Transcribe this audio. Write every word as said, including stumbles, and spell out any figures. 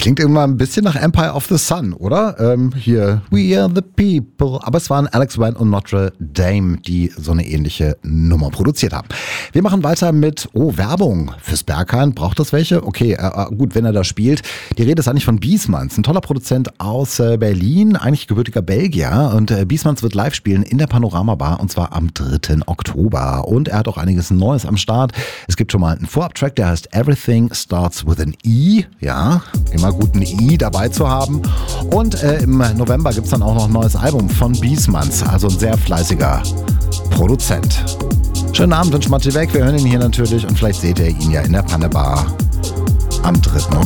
Klingt immer ein bisschen nach Empire of the Sun, oder? Ähm, hier, We Are the People. Aber es waren Alex Wynn und Notre Dame, die so eine ähnliche Nummer produziert haben. Wir machen weiter mit, oh, Werbung fürs Berghain. Braucht das welche? Okay, äh, gut, wenn er da spielt. Die Rede ist eigentlich von Biesmanns, ein toller Produzent aus äh, Berlin, eigentlich gebürtiger Belgier. Und äh, Biesmanns wird live spielen in der Panorama Bar und zwar am dritten Oktober. Und er hat auch einiges Neues am Start. Es gibt schon mal einen Vorab-Track, der heißt Everything Starts with an E. Ja, immer gut ein I dabei zu haben. Und äh, im November gibt es dann auch noch ein neues Album von Biesmanns, also ein sehr fleißiger Produzent. Schönen Abend und Schmatti weg. Wir hören ihn hier natürlich und vielleicht seht ihr ihn ja in der Panne Bar am dritten Oktober.